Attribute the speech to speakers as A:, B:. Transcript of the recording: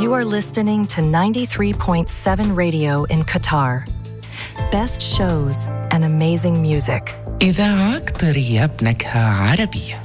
A: You are listening to 93.7 radio in Qatar. Best shows and amazing music.
B: إذاعة قطرية بنكهة عربية.